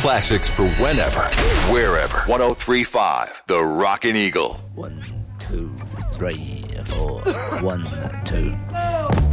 Classics for whenever, wherever. 103.5, The Rockin' Eagle. 1, 2, 3, 4. 1, 2.